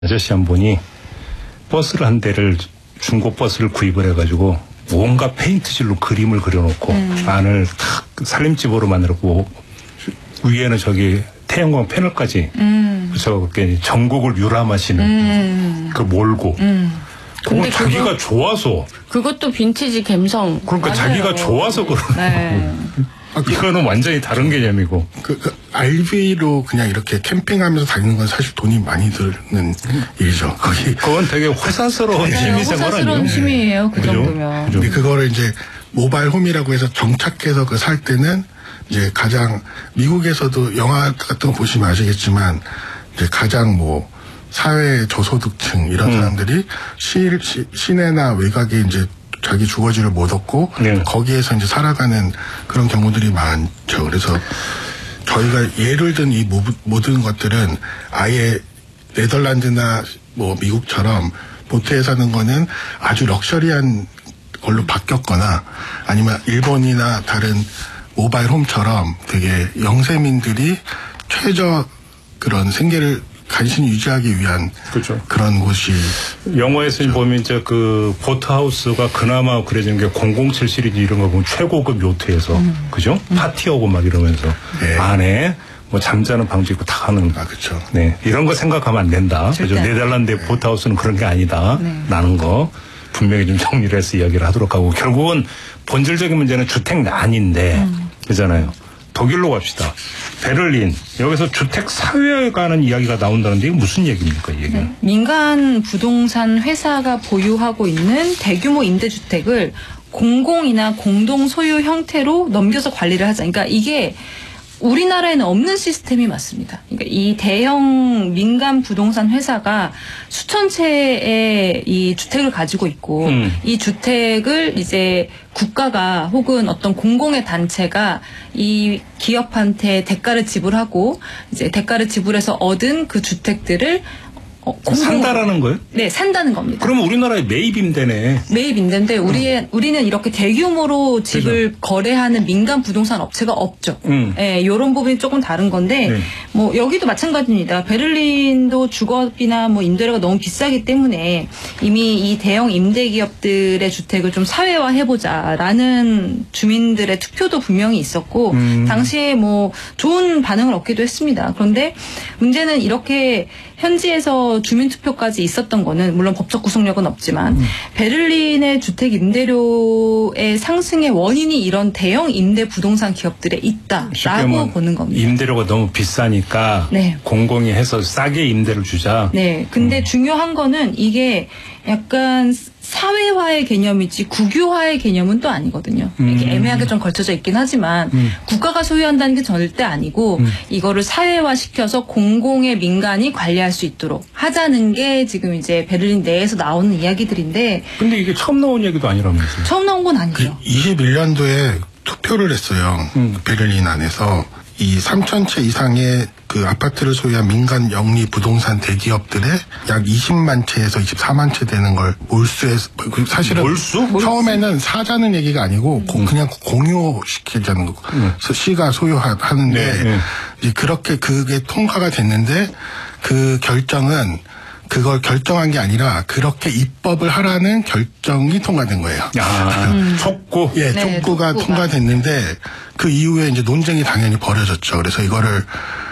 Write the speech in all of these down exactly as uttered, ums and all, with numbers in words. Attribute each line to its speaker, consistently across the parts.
Speaker 1: 아저씨 한 분이 버스를 한 대를 중고 버스를 구입을 해가지고 온갖 페인트질로 그림을 그려놓고 음. 안을 탁 살림집으로 만들었고 위에는 저기 태양광 패널까지 음. 그래서 전국을 유람하시는 음. 그 몰고 음. 근데 그거 자기가 그거, 좋아서
Speaker 2: 그것도 빈티지 감성
Speaker 1: 그러니까 맞아요. 자기가 좋아서 그러는 네. 아, 그, 이거는 완전히 다른 개념이고
Speaker 3: 그, 그 알비로 그냥 이렇게 캠핑하면서 다니는 건 사실 돈이 많이 드는 일이죠. 거기
Speaker 1: 그건 되게 회사스러운
Speaker 2: 네,
Speaker 1: 취미생활 아니에요?
Speaker 2: 회사스러운 취미예요. 그
Speaker 1: 그죠?
Speaker 2: 정도면.
Speaker 3: 근데 그거를 이제 모바일 홈이라고 해서 정착해서 그 살 때는 이제 가장 미국에서도 영화 같은 거 보시면 아시겠지만 이제 가장 뭐 사회 저소득층 이런 음. 사람들이 시, 시, 시내나 외곽에 이제 자기 주거지를 못 얻고 네. 거기에서 이제 살아가는 그런 경우들이 많죠. 그래서 저희가 예를 든 이 모든 것들은 아예 네덜란드나 뭐 미국처럼 보트에 사는 거는 아주 럭셔리한 걸로 바뀌었거나 아니면 일본이나 다른 모바일 홈처럼 되게 영세민들이 최저 그런 생계를 간신히 유지하기 위한 그렇죠. 그런 곳이
Speaker 1: 영화에서 그렇죠. 보면 이제 그 보트하우스가 그나마 그려지는 게 공공칠 시리즈 이런 거 보면 최고급 요트에서 음. 그죠? 음. 파티하고 막 이러면서 네. 안에 뭐 잠자는 방도 있고 다 하는
Speaker 3: 아 그렇죠.
Speaker 1: 네 이런 거 생각하면 안 된다. 그죠? 네덜란드의 네. 보트하우스는 그런 게 아니다. 네. 라는 거 분명히 좀 정리를 해서 이야기를 하도록 하고 결국은 본질적인 문제는 주택난인데 음. 그잖아요. 독일로 갑시다. 베를린 여기서 주택 사회에 관한 이야기가 나온다는데 이게 무슨 얘기입니까? 이 얘기는?
Speaker 2: 네. 민간 부동산 회사가 보유하고 있는 대규모 임대주택을 공공이나 공동 소유 형태로 넘겨서 관리를 하자. 그러니까 이게 우리나라에는 없는 시스템이 맞습니다. 그러니까 이 대형 민간 부동산 회사가 수천 채의 이 주택을 가지고 있고 음. 이 주택을 이제 국가가 혹은 어떤 공공의 단체가 이 기업한테 대가를 지불하고 이제 대가를 지불해서 얻은 그 주택들을 어,
Speaker 1: 산다라는 거예요?
Speaker 2: 네, 산다는 겁니다.
Speaker 1: 그러면 우리나라에 매입 임대네.
Speaker 2: 매입 임대인데 우리 음. 우리는 이렇게 대규모로 집을 그죠. 거래하는 민간 부동산 업체가 없죠. 음. 네, 이런 부분이 조금 다른 건데 네. 뭐 여기도 마찬가지입니다. 베를린도 주거비나 뭐 임대료가 너무 비싸기 때문에 이미 이 대형 임대 기업들의 주택을 좀 사회화 해보자라는 주민들의 투표도 분명히 있었고 음. 당시에 뭐 좋은 반응을 얻기도 했습니다. 그런데 문제는 이렇게 현지에서 주민투표까지 있었던 거는 물론 법적 구속력은 없지만 음. 베를린의 주택 임대료의 상승의 원인이 이런 대형 임대 부동산 기업들에 있다라고 보는 겁니다.
Speaker 1: 임대료가 너무 비싸니까 네. 공공이 해서 싸게 임대를 주자.
Speaker 2: 네. 근데 음. 중요한 거는 이게 약간 사회화의 개념이지 국유화의 개념은 또 아니거든요. 음. 이게 애매하게 좀 걸쳐져 있긴 하지만 음. 국가가 소유한다는 게 절대 아니고 음. 이거를 사회화시켜서 공공의 민간이 관리할 수 있도록 하자는 게 지금 이제 베를린 내에서 나오는 이야기들인데
Speaker 1: 근데 이게 처음 나온 얘기도 아니라면서요?
Speaker 2: 처음 나온 건 아니죠.
Speaker 3: 그 이십일 년도에 투표를 했어요. 음. 베를린 안에서 이 삼천 채 이상의 그 아파트를 소유한 민간 영리 부동산 대기업들의 약 이십만 채에서 이십사만 채 되는 걸 몰수해서 사실은
Speaker 1: 몰수?
Speaker 3: 처음에는 사자는 얘기가 아니고 음. 그냥 공유시키자는 거. 음. 시가 소유하는데 네, 네. 이제 그렇게 그게 통과가 됐는데 그 결정은 그걸 결정한 게 아니라 그렇게 입법을 하라는 결정이 통과된 거예요.
Speaker 1: 아, 음. 촉구?
Speaker 3: 예, 네, 촉구가, 촉구가 통과됐는데 그 이후에 이제 논쟁이 당연히 벌어졌죠. 그래서 이거를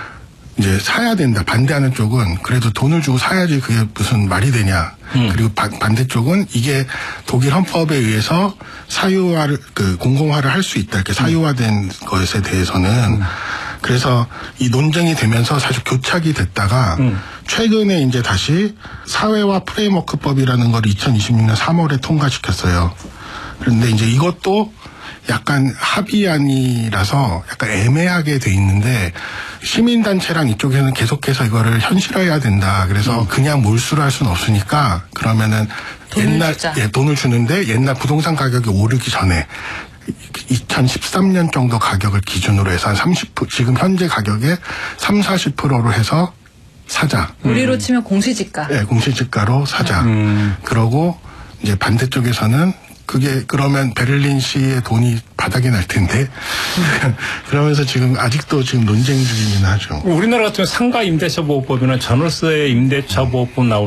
Speaker 3: 이제 사야 된다. 반대하는 쪽은 그래도 돈을 주고 사야지 그게 무슨 말이 되냐. 음. 그리고 바, 반대쪽은 이게 독일 헌법에 의해서 사유화를, 그 공공화를 할 수 있다. 이렇게 사유화된 것에 대해서는 음. 그래서 이 논쟁이 되면서 사실 교착이 됐다가 음. 최근에 이제 다시 사회화 프레임워크법이라는 걸 이천이십육 년 삼월에 통과시켰어요. 그런데 이제 이것도 약간 합의안이라서 약간 애매하게 돼 있는데 시민단체랑 이쪽에는 계속해서 이거를 현실화해야 된다. 그래서 음. 그냥 몰수를 할 수는 없으니까 그러면은
Speaker 2: 돈을
Speaker 3: 옛날
Speaker 2: 주자.
Speaker 3: 예, 돈을 주는데 옛날 부동산 가격이 오르기 전에 이천십삼 년 정도 가격을 기준으로 해서 한 삼십 퍼센트 지금 현재 가격의 삼, 사십 퍼센트로 해서 사자.
Speaker 2: 우리로 치면 공시지가.
Speaker 3: 네, 공시지가로 사자.
Speaker 1: 음.
Speaker 3: 그러고 이제 반대쪽에서는 그게 그러면 베를린시의 돈이 바닥이 날 텐데 그러면서 지금 아직도 지금 논쟁 중이긴 하죠.
Speaker 1: 우리나라 같은 상가 임대차 보호법이나 전월세 임대차 보호법 나올